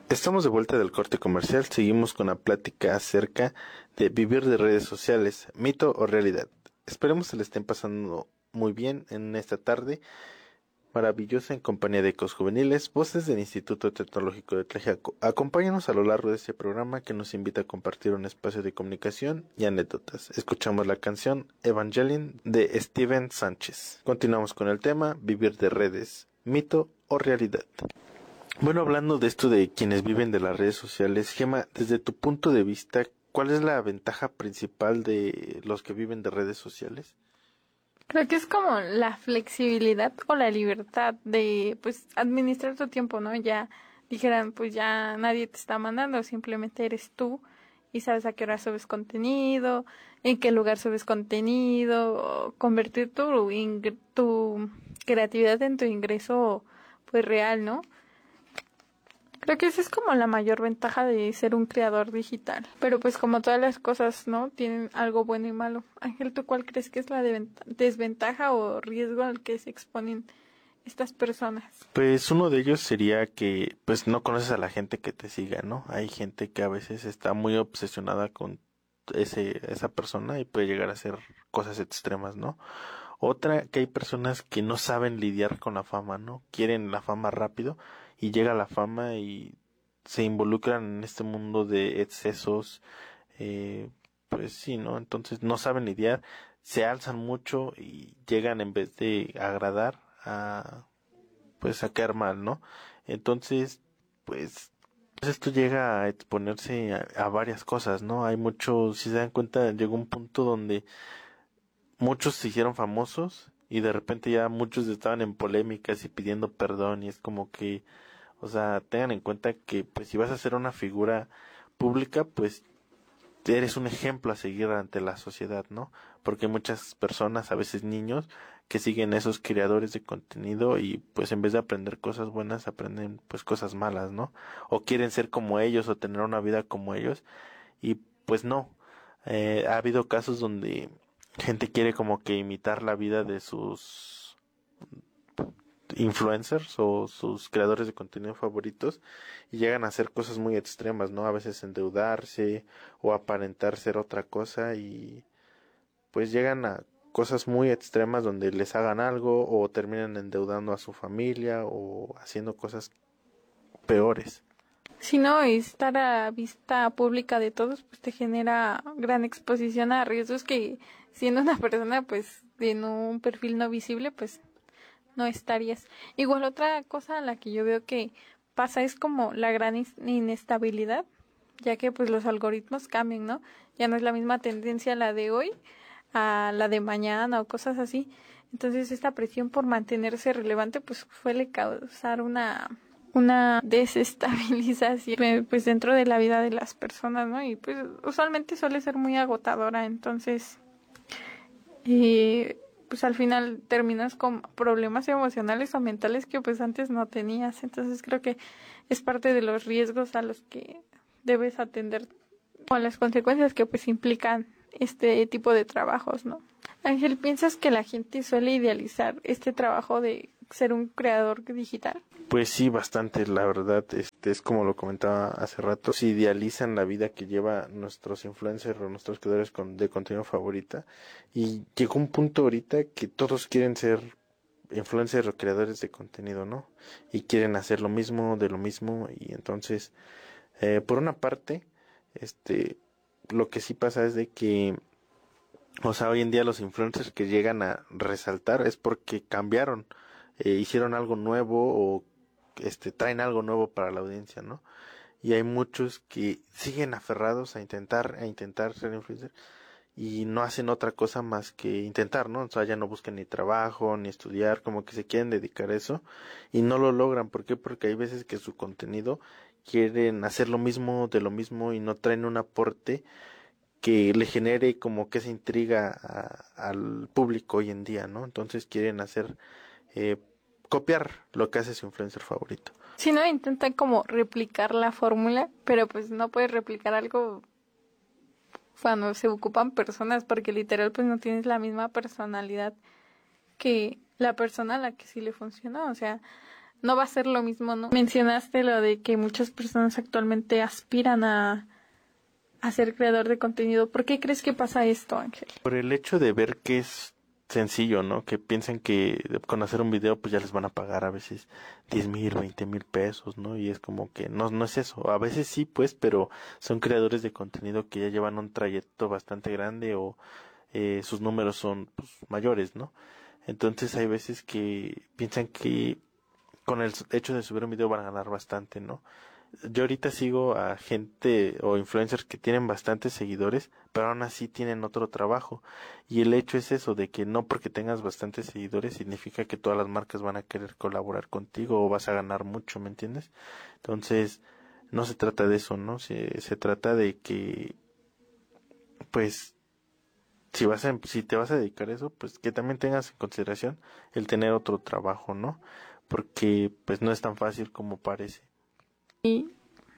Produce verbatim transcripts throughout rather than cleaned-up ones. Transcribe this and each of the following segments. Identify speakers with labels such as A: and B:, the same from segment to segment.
A: Estamos de vuelta del corte comercial, seguimos con la plática acerca de vivir de redes sociales, mito o realidad. Esperemos se le estén pasando muy bien en esta tarde maravillosa en compañía de Ecos Juveniles, voces del Instituto Tecnológico de Tlaxiaco. Acompáñanos a lo largo de este programa que nos invita a compartir un espacio de comunicación y anécdotas. Escuchamos la canción Evangelion de Steven Sánchez. Continuamos con el tema vivir de redes, mito o realidad. Bueno, hablando de esto de quienes viven de las redes sociales, Gema, desde tu punto de vista, ¿cuál es la ventaja principal de los que viven de redes sociales?
B: Creo que es como la flexibilidad o la libertad de, pues, administrar tu tiempo, ¿no? Ya dijeran, pues ya nadie te está mandando, simplemente eres tú y sabes a qué hora subes contenido, en qué lugar subes contenido, convertir tu, ing- tu creatividad en tu ingreso, pues, real, ¿no? Creo que esa es como la mayor ventaja de ser un creador digital. Pero pues como todas las cosas, ¿no? Tienen algo bueno y malo. Ángel, ¿tú cuál crees que es la desventaja o riesgo al que se exponen estas personas?
A: Pues uno de ellos sería que pues no conoces a la gente que te siga, ¿no? Hay gente que a veces está muy obsesionada con ese esa persona y puede llegar a hacer cosas extremas, ¿no? Otra, que hay personas que no saben lidiar con la fama, ¿no? Quieren la fama rápido y llega la fama y se involucran en este mundo de excesos, eh, pues sí, ¿no? Entonces no saben lidiar, se alzan mucho y llegan en vez de agradar a, pues a quedar mal, ¿no? Entonces, pues, pues esto llega a exponerse a, a varias cosas, ¿no? Hay muchos, si se dan cuenta, llegó un punto donde muchos se hicieron famosos y de repente ya muchos estaban en polémicas y pidiendo perdón y es como que, o sea, tengan en cuenta que pues si vas a ser una figura pública, pues eres un ejemplo a seguir ante la sociedad, ¿no? Porque hay muchas personas, a veces niños, que siguen a esos creadores de contenido y pues en vez de aprender cosas buenas, aprenden pues cosas malas, ¿no? O quieren ser como ellos o tener una vida como ellos y pues no. Eh, ha habido casos donde gente quiere como que imitar la vida de sus influencers o sus creadores de contenido favoritos y llegan a hacer cosas muy extremas, ¿no? A veces endeudarse o aparentar ser otra cosa y pues llegan a cosas muy extremas donde les hagan algo o terminan endeudando a su familia o haciendo cosas peores.
B: Si no, estar a vista pública de todos, pues te genera gran exposición a riesgos que siendo una persona, pues, en un perfil no visible, pues, no estarías. Igual otra cosa a la que yo veo que pasa es como la gran inestabilidad, ya que pues los algoritmos cambian, ¿no? Ya no es la misma tendencia la de hoy a la de mañana o cosas así. Entonces esta presión por mantenerse relevante pues suele causar una una desestabilización pues dentro de la vida de las personas, ¿no? Y pues usualmente suele ser muy agotadora, entonces eh, pues al final terminas con problemas emocionales o mentales que pues antes no tenías. Entonces creo que es parte de los riesgos a los que debes atender o las consecuencias que pues implican este tipo de trabajos, ¿no? Ángel, ¿piensas que la gente suele idealizar este trabajo de ser un creador digital?
A: Pues sí, bastante, la verdad, este es como lo comentaba hace rato, si idealizan la vida que lleva nuestros influencers o nuestros creadores con, de contenido favorita y llegó un punto ahorita que todos quieren ser influencers o creadores de contenido, ¿no? Y quieren hacer lo mismo, de lo mismo y entonces, eh, por una parte, este, lo que sí pasa es de que o sea, hoy en día los influencers que llegan a resaltar es porque cambiaron, eh, hicieron algo nuevo o este traen algo nuevo para la audiencia, ¿no? Y hay muchos que siguen aferrados a intentar a intentar ser influencers y no hacen otra cosa más que intentar, ¿no? O sea, ya no buscan ni trabajo ni estudiar, como que se quieren dedicar a eso y no lo logran. ¿Por qué? Porque hay veces que su contenido quieren hacer lo mismo de lo mismo y no traen un aporte que le genere como que esa intriga a, al público hoy en día, ¿no? Entonces quieren hacer, eh, copiar lo que hace su influencer favorito.
B: Si no, intentan como replicar la fórmula, pero pues no puedes replicar algo cuando se ocupan personas, porque literal pues no tienes la misma personalidad que la persona a la que sí le funciona. O sea, no va a ser lo mismo, ¿no? Mencionaste lo de que muchas personas actualmente aspiran a, a ser creador de contenido. ¿Por qué crees que pasa esto, Ángel?
A: Por el hecho de ver que es sencillo, ¿no? Que piensan que con hacer un video pues ya les van a pagar a veces diez mil, veinte mil pesos, ¿no? Y es como que no, no es eso. A veces sí, pues, pero son creadores de contenido que ya llevan un trayecto bastante grande o eh, sus números son pues, mayores, ¿no? Entonces hay veces que piensan que con el hecho de subir un video van a ganar bastante, ¿no? Yo ahorita sigo a gente o influencers que tienen bastantes seguidores, pero aún así tienen otro trabajo. Y el hecho es eso, de que no porque tengas bastantes seguidores significa que todas las marcas van a querer colaborar contigo o vas a ganar mucho, ¿me entiendes? Entonces, no se trata de eso, ¿no? Se, se trata de que, pues, si vas a, si te vas a dedicar a eso, pues que también tengas en consideración el tener otro trabajo, ¿no? Porque, pues, no es tan fácil como parece.
B: Y,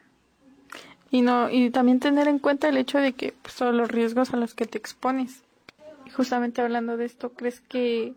B: y no, y también tener en cuenta el hecho de que pues, son los riesgos a los que te expones. Y justamente hablando de esto, ¿crees que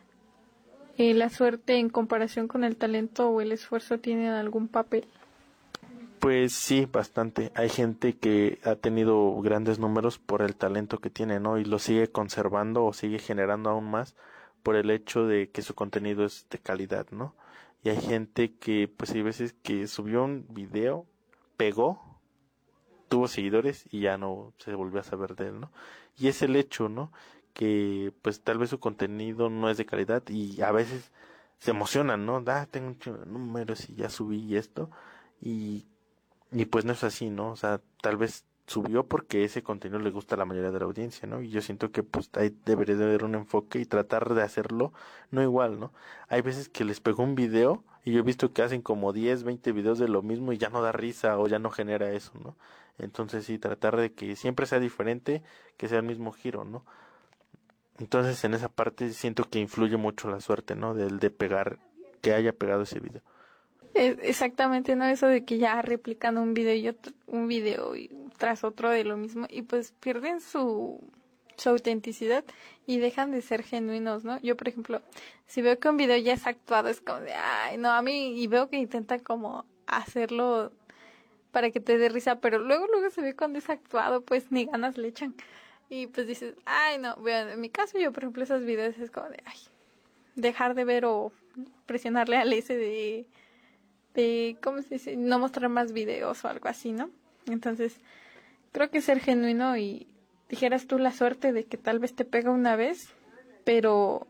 B: eh, la suerte en comparación con el talento o el esfuerzo tienen algún papel?
A: Pues sí, bastante. Hay gente que ha tenido grandes números por el talento que tiene, ¿no? Y lo sigue conservando o sigue generando aún más por el hecho de que su contenido es de calidad, ¿no? Y hay gente que, pues hay veces que subió un video, pegó, tuvo seguidores y ya no se volvió a saber de él, ¿no? Y es el hecho, ¿no? Que pues tal vez su contenido no es de calidad y a veces se emocionan, ¿no? Ah, tengo un chingo de números y ya subí esto y y pues no es así, ¿no? O sea, tal vez subió porque ese contenido le gusta a la mayoría de la audiencia, ¿no? Y yo siento que pues ahí debería de haber un enfoque y tratar de hacerlo no igual, ¿no? Hay veces que les pegó un video y yo he visto que hacen como diez, veinte videos de lo mismo y ya no da risa o ya no genera eso, ¿no? Entonces sí, tratar de que siempre sea diferente, que sea el mismo giro, ¿no? Entonces en esa parte siento que influye mucho la suerte, ¿no? Del de pegar, que haya pegado ese video.
B: Es exactamente, ¿no? Eso de que ya replican un video y otro, un video y tras otro de lo mismo y pues pierden su, su autenticidad y dejan de ser genuinos, ¿no? Yo, por ejemplo, si veo que un video ya es actuado, es como de, ay, no, a mí, y veo que intentan como hacerlo para que te dé risa, pero luego, luego se ve cuando es actuado, pues ni ganas le echan. Y pues dices, ay, no, vean, en mi caso yo, por ejemplo, esos videos es como de, ay, dejar de ver o presionarle al ese de de, ¿cómo se dice? No mostrar más videos o algo así, ¿no? Entonces, creo que ser genuino y dijeras tú la suerte de que tal vez te pega una vez, pero,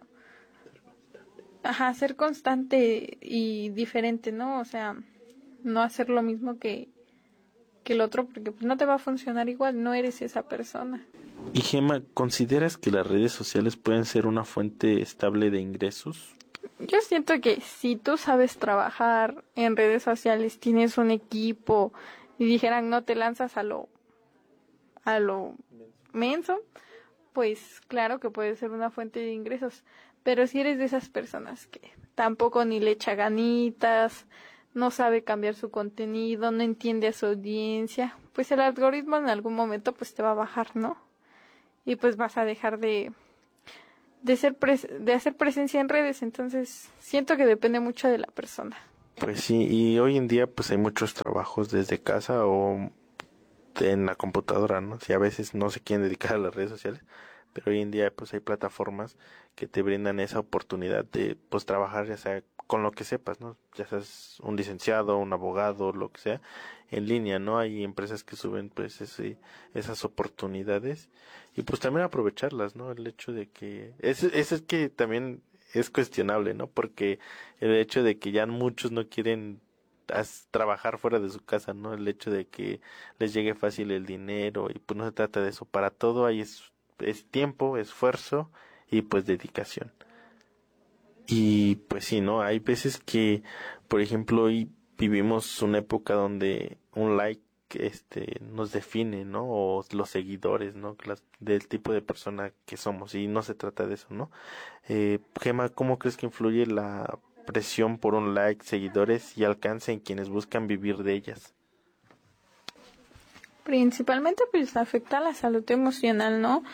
B: ajá, ser constante y diferente, ¿no? O sea, no hacer lo mismo que, que el otro, porque pues no te va a funcionar igual, no eres esa persona.
A: Y Gemma, ¿consideras que las redes sociales pueden ser una fuente estable de ingresos?
B: Yo siento que si tú sabes trabajar en redes sociales, tienes un equipo y dijeran no te lanzas a lo a lo menso, pues claro que puede ser una fuente de ingresos. Pero si eres de esas personas que tampoco ni le echa ganitas, no sabe cambiar su contenido, no entiende a su audiencia, pues el algoritmo en algún momento pues te va a bajar, ¿no? Y pues vas a dejar de de ser pres de hacer presencia en redes, entonces siento que depende mucho de la persona.
A: Pues sí, y hoy en día pues hay muchos trabajos desde casa o en la computadora, ¿no? Si a veces no se quieren dedicar a las redes sociales, pero hoy en día pues hay plataformas que te brindan esa oportunidad de pues trabajar ya sea con lo que sepas, ¿no? Ya seas un licenciado, un abogado, lo que sea, en línea, ¿no? Hay empresas que suben pues ese, esas oportunidades y pues también aprovecharlas, ¿no? El hecho de que, eso, eso es que también es cuestionable, ¿no? Porque el hecho de que ya muchos no quieren as- trabajar fuera de su casa, ¿no? El hecho de que les llegue fácil el dinero y pues no se trata de eso, para todo hay es, es tiempo, esfuerzo y pues dedicación. Y pues sí, ¿no? Hay veces que, por ejemplo, hoy vivimos una época donde un like este nos define, ¿no? O los seguidores, ¿no? Las, del tipo de persona que somos y no se trata de eso, ¿no? Eh, Gemma, ¿cómo crees que influye la presión por un like, seguidores y alcance en quienes buscan vivir de ellas?
B: Principalmente pues afecta a la salud emocional, ¿no?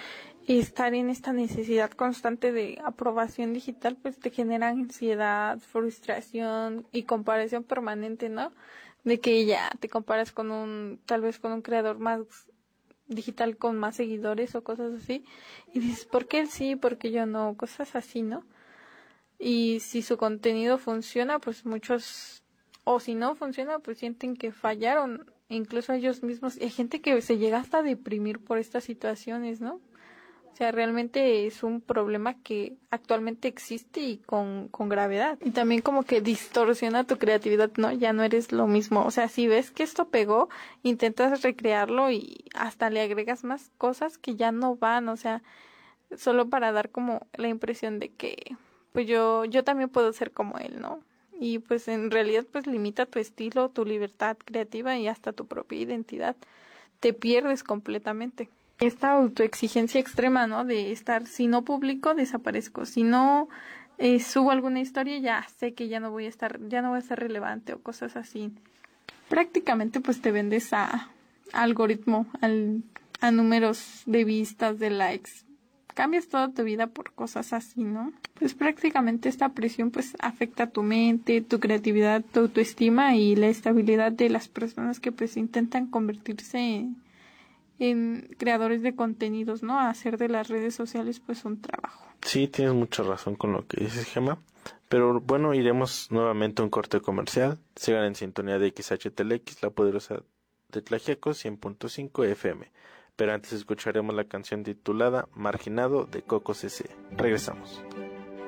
B: estar en esta necesidad constante de aprobación digital, pues te genera ansiedad, frustración y comparación permanente, ¿no? De que ya te comparas con un, tal vez con un creador más digital con más seguidores o cosas así, y dices, ¿por qué él sí, por qué yo no? Cosas así, ¿no? Y si su contenido funciona, pues muchos, o si no funciona, pues sienten que fallaron, incluso ellos mismos. Y hay gente que se llega hasta a deprimir por estas situaciones, ¿no? O sea, realmente es un problema que actualmente existe y con, con gravedad. Y también como que distorsiona tu creatividad, ¿no? Ya no eres lo mismo. O sea, si ves que esto pegó, intentas recrearlo y hasta le agregas más cosas que ya no van. O sea, solo para dar como la impresión de que, pues yo, yo también puedo ser como él, ¿no? Y pues en realidad pues limita tu estilo, tu libertad creativa y hasta tu propia identidad. Te pierdes completamente. Esta autoexigencia extrema, ¿no? De estar, si no publico, desaparezco. Si no eh, subo alguna historia, ya sé que ya no voy a estar, ya no voy a ser relevante o cosas así. Prácticamente pues te vendes a, a algoritmo, al, a números de vistas, de likes. Cambias toda tu vida por cosas así, ¿no? Pues prácticamente esta presión pues afecta a tu mente, tu creatividad, tu autoestima y la estabilidad de las personas que pues intentan convertirse en en creadores de contenidos, ¿no? A hacer de las redes sociales pues un trabajo.
A: Sí, tienes mucha razón con lo que dices, Gemma. Pero bueno, iremos nuevamente a un corte comercial. Sigan en sintonía de X H T L X, la poderosa de Tlaxiaco, cien punto cinco F M. Pero antes escucharemos la canción titulada Marginado de Coco C C. Regresamos.